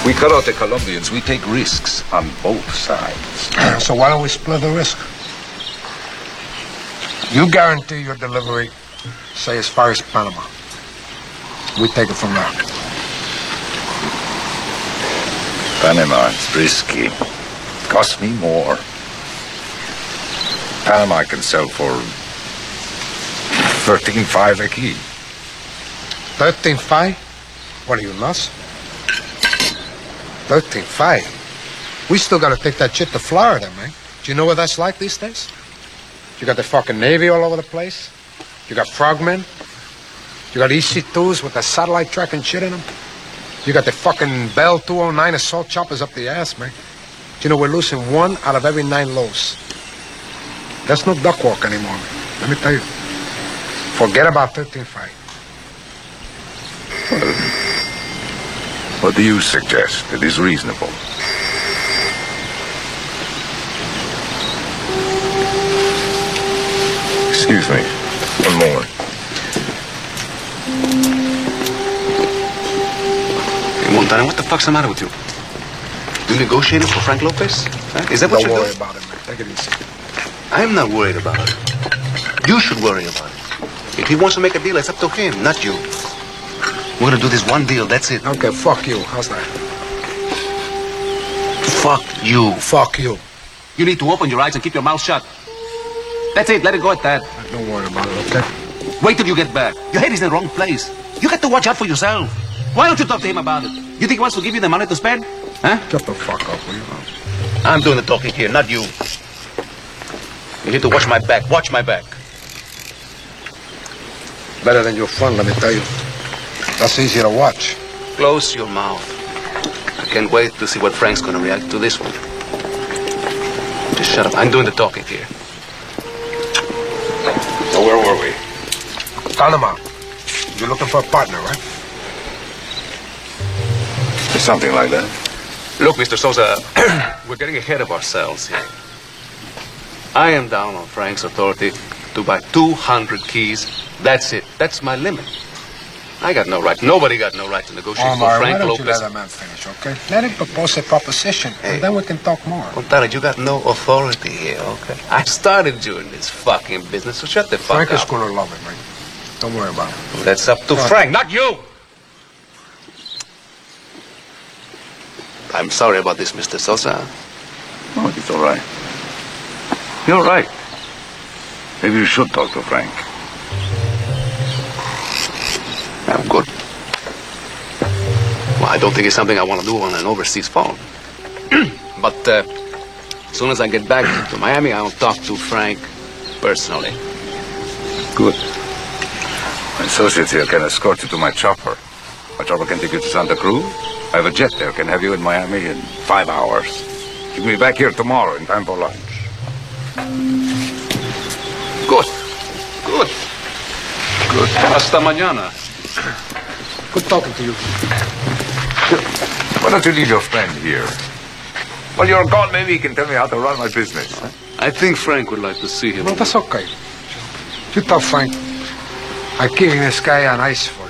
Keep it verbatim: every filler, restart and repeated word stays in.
We cut out the Colombians. We take risks on both sides. So why don't we split the risk? You guarantee your delivery, say, as far as Panama. We take it from there. Panama is risky. Costs me more. Panama I can sell for thirteen five a key. thirteen five? What are you, nuts? thirteen five? We still gotta take that shit to Florida, man. Do you know what that's like these days? You got the fucking Navy all over the place. You got frogmen. You got E C twos with the satellite tracking shit in them. You got the fucking Bell two oh nine assault choppers up the ass, man. Do you know we're losing one out of every nine loads? That's no duck walk anymore, man. Let me tell you. Forget about thirteen five. Well, what do you suggest? It is reasonable. Excuse me. One moment. Hey, Montana, what the fuck's the matter with you? You negotiating for Frank Lopez? Huh? Is that what Don't you're worry doing? about it, man. Take it easy. I'm not worried about it. You should worry about it. If he wants to make a deal, it's up to him, not you. We're gonna do this one deal, that's it. Okay, fuck you. How's that? Fuck you. Fuck you. You need to open your eyes and keep your mouth shut. That's it, let it go at that. Don't worry about it, okay? Wait till you get back. Your head is in the wrong place. You got to watch out for yourself. Why don't you talk to him about it? You think he wants to give you the money to spend? Huh? Shut the fuck up, will you? I'm doing the talking here, not you. You need to watch my back. Watch my back. Better than your friend, let me tell you. That's easy to watch. Close your mouth. I can't wait to see what Frank's gonna react to this one. Just shut up. I'm doing the talking here. So where were we? Panama. You're looking for a partner, right? Something like that. Look, Mister Sosa, we're getting ahead of ourselves here. I am down on Frank's authority to buy two hundred keys. That's it. That's my limit. I got no right. Nobody got no right to negotiate Omar, for Frank why don't Lopez. you let that man finish, okay? Let him propose a proposition, Hey. and then we can talk more. Montana, you got no authority here, okay? I started you in this fucking business, so shut the fuck Frank is up. gonna love it, man. Don't worry about it. That's up to Right. Frank, not you! I'm sorry about this, Mister Sosa. Oh, it's all right. You're right. Maybe you should talk to Frank. I'm good. Well, I don't think it's something I want to do on an overseas phone. But uh, as soon as I get back to Miami, I'll talk to Frank personally. Good. My associates here can escort you to my chopper. My chopper can take you to Santa Cruz. I have a jet there, can have you in Miami in five hours. You can be back here tomorrow in time for lunch. Good. Good. Good. Hasta mañana. Good talking to you. Why don't you leave your friend here? While you're gone, maybe he can tell me how to run my business. I think Frank would like to see him. Well, that's okay. You tell Frank. I'm giving this guy an ice for